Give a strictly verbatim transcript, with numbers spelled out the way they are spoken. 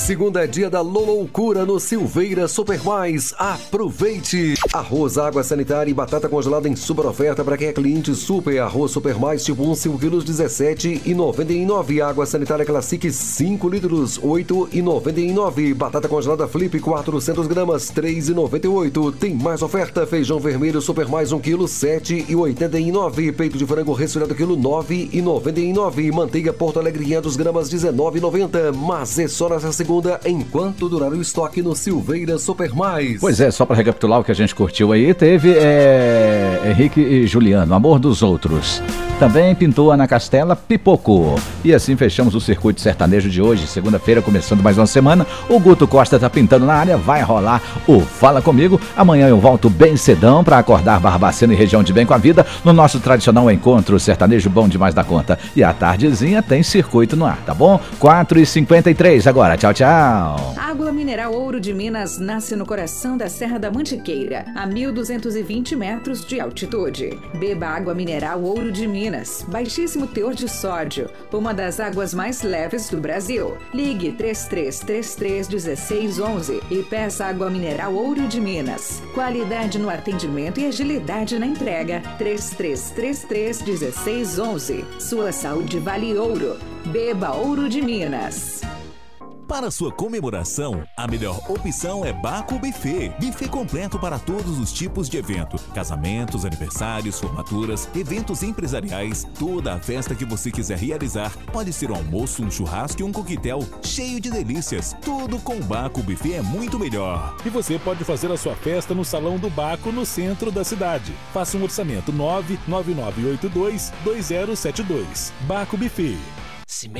Segunda é dia da loucura no Silveira Super Mais. Aproveite! Arroz, água sanitária e batata congelada em super oferta para quem é cliente Super. Arroz Super Mais tipo um, cinco quilos, dezessete reais e noventa e nove centavos. Água sanitária Classic, cinco litros, oito reais e noventa e nove centavos. Batata congelada Flip, quatrocentas gramas, três reais e noventa e oito centavos. Tem mais oferta. Feijão vermelho Super Mais um quilo, sete reais e oitenta e nove centavos. Peito de frango resfriado quilo, nove reais e noventa e nove centavos. Manteiga Porto Alegre quinhentas gramas, dezenove reais e noventa centavos. Mas é só nessa segunda enquanto durar o estoque no Silveira Super Mais. Pois é, só para recapitular o que a gente curtiu aí, teve é, Henrique e Juliano, Amor dos Outros. Também pintou Ana Castela, Pipoco. E assim fechamos o circuito sertanejo de hoje, segunda-feira, começando mais uma semana. O Guto Costa tá pintando na área, vai rolar o Fala Comigo. Amanhã eu volto bem cedão para acordar Barbacena e região de Bem com a Vida no nosso tradicional encontro sertanejo bom demais da conta. E à tardezinha tem circuito no ar, tá bom? quatro e cinquenta e três agora, tchau, tchau. Água Mineral Ouro de Minas nasce no coração da Serra da Mantiqueira, a mil duzentos e vinte metros de altitude. Beba água mineral Ouro de Minas. Baixíssimo teor de sódio, uma das águas mais leves do Brasil. Ligue três três três três, um seis um um e peça água mineral Ouro de Minas. Qualidade no atendimento e agilidade na entrega. três três três três, um seis um um. Sua saúde vale ouro. Beba Ouro de Minas. Para sua comemoração, a melhor opção é Baco Buffet. Buffet completo para todos os tipos de evento. Casamentos, aniversários, formaturas, eventos empresariais, toda a festa que você quiser realizar. Pode ser um almoço, um churrasco e um coquetel cheio de delícias. Tudo com Baco Buffet é muito melhor. E você pode fazer a sua festa no Salão do Baco, no centro da cidade. Faça um orçamento nove nove nove oito dois, dois zero sete dois. Baco Buffet.